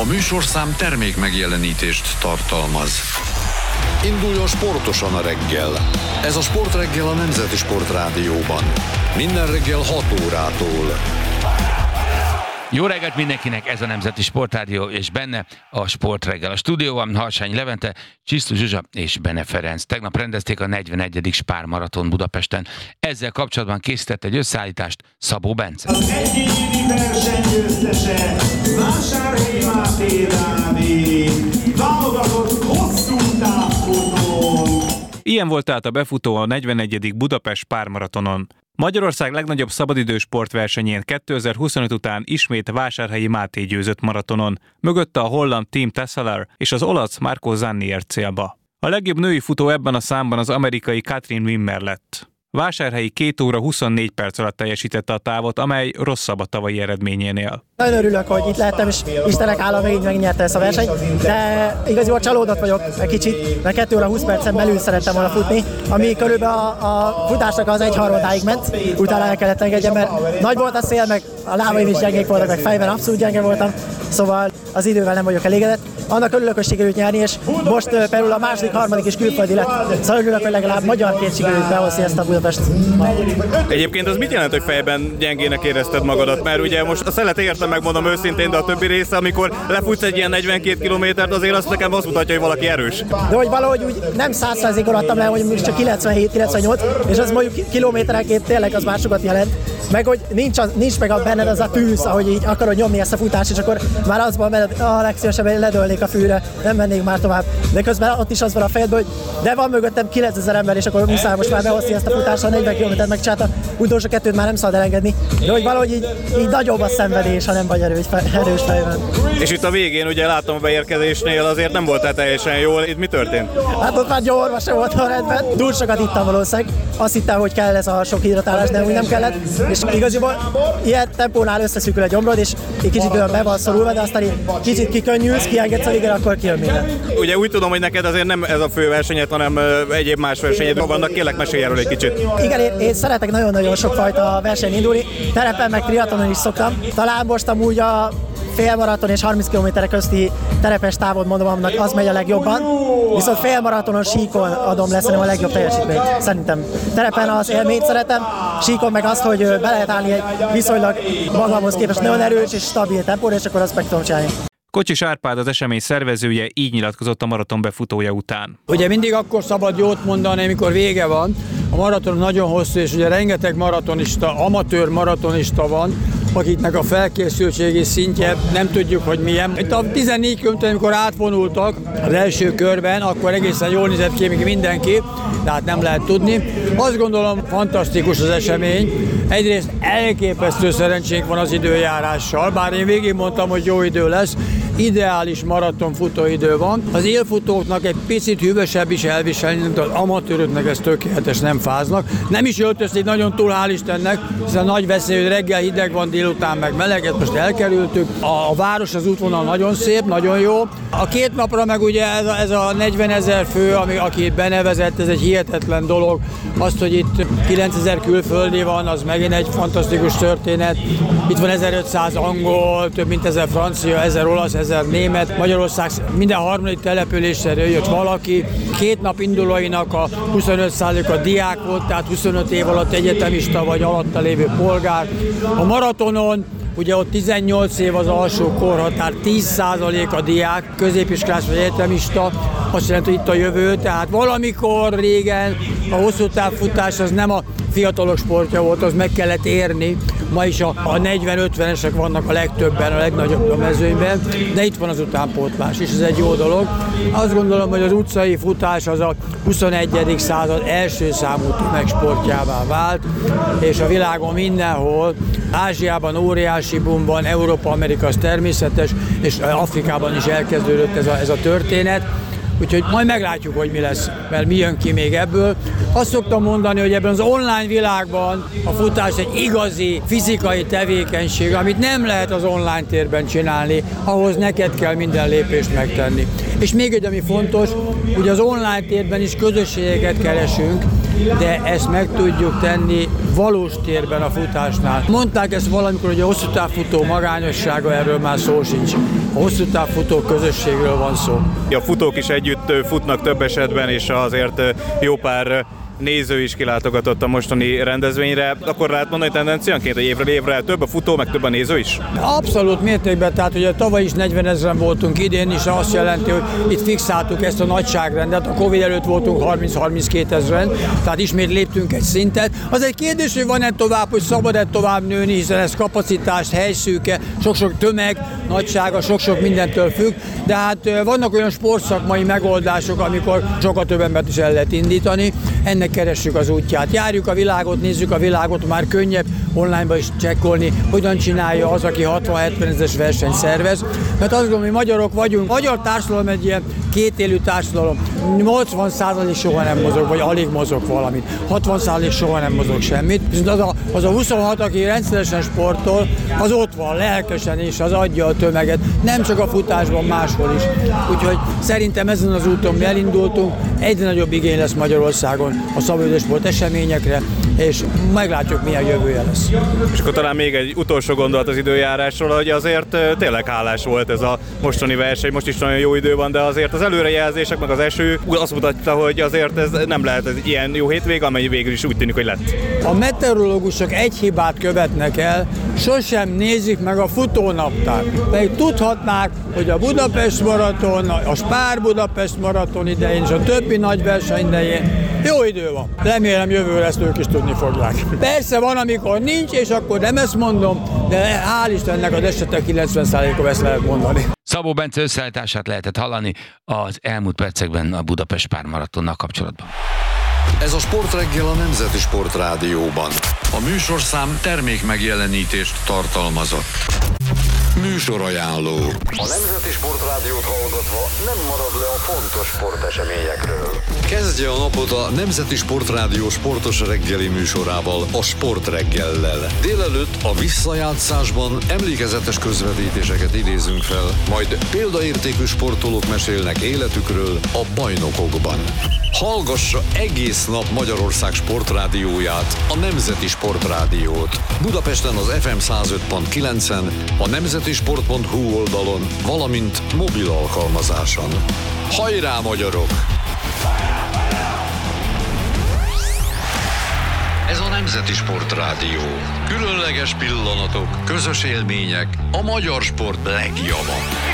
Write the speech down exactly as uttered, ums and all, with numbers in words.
A műsorszám termék megjelenítést tartalmaz. Induljon sportosan a reggel. Ez a Sportreggel a Nemzeti Sportrádióban. Minden reggel hat órától. Jó reggelt mindenkinek, ez a Nemzeti Sportrádió, és benne a Sportreggel. A stúdióban Harsányi Levente, Csisztus Zsuzsa és Bene Ferenc. Tegnap rendezték a negyvenegyedik Spár maraton Budapesten. Ezzel kapcsolatban készített egy összeállítást Szabó Bence. Az egyéni versenygyőztese Vásárhelyi Máté Dávid, válogatott hosszú távfutón. Ilyen volt tehát a befutó a negyvenegyedik Budapest pármaratonon. Magyarország legnagyobb szabadidős sportversenyén kétezer-huszonöt után ismét Vásárhelyi Máté győzött maratonon, mögötte a holland Tim Tesseler és az olasz Marco Zanni ért célba. A legjobb női futó ebben a számban az amerikai Katrin Wimmer lett. Vásárhelyi két óra huszonnégy perc alatt teljesítette a távot, amely rosszabb a tavalyi eredményénél. Nagyon örülök, hogy itt lehettem, és Istenek hála megint megnyerte ezt a versenyt, de igazából csalódott vagyok egy kicsit, mert két óra húsz percen belül szerettem volna futni, ami körülbelül a, a futásnak az egy harmadáig ment, utána el kellett engedjem, mert nagy volt a szél, meg a lábaim is gyengék voltak, meg fejben abszolút gyenge voltam, szóval az idővel nem vagyok elégedett. Annak örülök, hogy sikerült nyerni, és most uh, például a második, harmadik és külföldi lett, szóval örülök, hogy legalább magyarként sikerült behozni ezt a Budapest. Egyébként az mit jelent, hogy fejben gyengének érezted magadat? Mert ugye most a szelet értem, megmondom őszintén, de a többi része, amikor lefutsz egy ilyen negyvenkét kilométert, azért azt nekem azt mutatja, hogy valaki erős. De hogy valahogy úgy nem száz százalékon adtam le, hogy most csak kilencvenhét kilencvennyolc, és az mondjuk kilométerenként tényleg az már sokat jelent. Meg hogy nincs, az, nincs meg a benned az a tűz, ahogy így akarod nyomni ezt a futást, és akkor már azban benned, a legszívesebben ledőlnék a fűre, nem mennék már tovább. De közben ott is az van a fejedben, hogy de van mögöttem kilencezer ember, és akkor muszáj most már behozni ezt a futást, a negyven kilométert megcsinálta, utolsó kettőt már nem szabad elengedni. De hogy valahogy így, így nagyobb a szenvedés, ha nem vagy erős, erős fejben. És itt a végén ugye látom a beérkezésnél azért nem voltál teljesen jól, itt mi történt? Hát ott már gyorma se volt a rendben, túl sokat ittam valószínűleg, azt hittem, hogy kell ez a sok hidratálás, de úgy nem kellett, és igazából ilyen tempónál összeszűkül a gyomrod, és egy kicsit olyan be van szorulva, de aztán így kicsit kikönnyülsz, kiengedsz a végén, akkor kijön minden. Ugye úgy tudom, hogy neked azért nem ez a fő versenyed, hanem egyéb más versenyed vannak, kérlek mesélj erről egy kicsit. Igen, én, én szeretek nagyon-nagyon sokfajta versenyen indulni, terepen meg triatlonon is szoktam, talán most amúgy a félmaraton és harminc kilométerek közti terepes távot mondom, annak az megy a legjobban, viszont félmaratonon síkon adom le szerintem a legjobb teljesítményt, szerintem. Terepen az élményt szeretem, síkon meg azt, hogy be lehet állni egy viszonylag magamhoz képest nagyon erős és stabil tempóra, és akkor azt meg tudom csinálni. Kocsis Árpád, az esemény szervezője, így nyilatkozott a maraton befutója után. Ugye mindig akkor szabad jót mondani, amikor vége van. A maraton nagyon hosszú, és ugye rengeteg maratonista, amatőr maratonista van, akiknek a felkészültségi szintje nem tudjuk, hogy milyen. Itt a tizennégy kilométer, amikor átvonultak az első körben, akkor egészen jól nézett ki mindenki, de hát nem lehet tudni. Azt gondolom, fantasztikus az esemény. Egyrészt elképesztő szerencsénk van az időjárással, bár én végig mondtam, hogy jó idő lesz. Ideális maraton futóidő van. Az élfutóknak egy picit hűvösebb is elviselni, de az amatőröknek ez tökéletes, nem fáznak. Nem is öltözik nagyon túl, hál' Istennek, hiszen nagy veszély, hogy reggel hideg van, délután meg meleget, most elkerültük. A, a város, az útvonal nagyon szép, nagyon jó. A két napra meg ugye ez a, ez a negyvenezer fő, ami, aki itt benevezett, ez egy hihetetlen dolog. Azt, hogy itt kilencezer külföldi van, az megint egy fantasztikus történet. Itt van ezerötszáz angol, több mint ezer francia, ezer olasz, ezer német. Magyarország minden harmadik településre jött valaki. Két nap indulóinak a huszonöt százaléka diák volt, tehát huszonöt év alatt egyetemista vagy alatta lévő polgár. A maratonon ugye ott tizennyolc év az alsó korhatár, tíz százalék a diák, középiskolás vagy egyetemista, azt jelenti, hogy itt a jövő, tehát valamikor régen a hosszú távfutás az nem a fiatalok sportja volt, az meg kellett érni. Ma is a, a negyven-ötvenesek vannak a legtöbben, a legnagyobb a mezőnyben, de itt van az utánpótlás, és ez egy jó dolog. Azt gondolom, hogy az utcai futás az a huszonegyedik század első számú tömegsportjává vált, és a világon mindenhol, Ázsiában óriási boom van, Európa, Amerika az természetes, és Afrikában is elkezdődött ez a, ez a történet. Úgyhogy majd meglátjuk, hogy mi lesz, mert mi jön ki még ebből. Azt szoktam mondani, hogy ebben az online világban a futás egy igazi fizikai tevékenység, amit nem lehet az online térben csinálni, ahhoz neked kell minden lépést megtenni. És még egy, ami fontos, hogy az online térben is közösségeket keresünk, de ezt meg tudjuk tenni valós térben a futásnál. Mondták ezt valamikor, hogy a hosszú távfutó magányossága, erről már szó sincs. A hosszú távfutó közösségről van szó. A futók is együtt futnak több esetben, és azért jó pár néző is kilátogatott a mostani rendezvényre, akkor lehet mondani tendenciánként, hogy évről évre több a futó, meg több a néző is? Abszolút mértékben, tehát ugye tavaly is negyvenezren voltunk, idén is, azt jelenti, hogy itt fixáltuk ezt a nagyságrendet, a Covid előtt voltunk harminc-harminckét ezren, tehát ismét léptünk egy szintet. Az egy kérdés, hogy van-e tovább, hogy szabad-e tovább nőni, hiszen ez kapacitást, helyszűke, sok-sok tömeg, nagysága, sok-sok mindentől függ, de hát vannak olyan sportszakmai megoldások, amikor sokkal több embert is el lehet indítani, ennek keressük az útját. Járjuk a világot, nézzük a világot, már könnyebb online-ba is csekkolni, hogyan csinálja az, aki hatvan-hetven ezeres versenyt szervez. Mert azt gondolom, hogy magyarok vagyunk. A magyar társadalom egy ilyen kétélű társadalom. nyolcvan százalék soha nem mozog, vagy alig mozog valamit. hatvan százalék soha nem mozog semmit. Viszont az a, az a huszonhat, aki rendszeresen sportol, az ott van lelkesen, és az adja a tömeget. Nem csak a futásban, máshol is. Úgyhogy szerintem ezen az úton mi elindultunk. Egyre nagyobb igény lesz Magyarországon a szabadidősport eseményekre, és meglátjuk, milyen jövője lesz. És akkor talán még egy utolsó gondolat az időjárásról, hogy azért tényleg hálás volt ez a mostani verseny, most is nagyon jó idő van, de azért az előrejelzések, meg az eső azt mutatta, hogy azért ez nem lehet ez ilyen jó hétvége, amely végül is úgy tűnik, hogy lett. A meteorológusok egy hibát követnek el, sosem nézik meg a futónaptárt. Pedig tudhatnák, hogy a Budapest maraton, a Spár Budapest maraton idején és a többi nagy verseny idején jó idő van. Remélem jövőre ezt ők is tudni fogják. Persze van, amikor nincs, és akkor nem ezt mondom, de hál' Istennek az esetek kilencven százalékban ezt lehet mondani. Szabó Bence összeállítását lehetett hallani az elmúlt percekben a Budapest Pármaratonnal kapcsolatban. Ez a Sportreggel a Nemzeti Sport Rádióban. A műsorszám termék megjelenítést tartalmazott. Műsorajánló. A Nemzeti Sport Rádiót hallgatva nem marad le a fontos sporteseményekről. Kezdje a napot a Nemzeti Sport Rádió sportos reggeli műsorával, a Sportreggellel. Délelőtt a visszajátszásban emlékezetes közvetítéseket idézünk fel, majd példaértékű sportolók mesélnek életükről a bajnokokban. Hallgassa egész nap Magyarország sportrádióját, a Nemzeti Sport Rádiót. Budapesten az ef em száz öt pont kilencen, a nemzetisport pont hu oldalon, valamint mobil alkalmazáson. Hajrá, magyarok! Ez a Nemzeti Sport Rádió. Különleges pillanatok, közös élmények, a magyar sport legjava.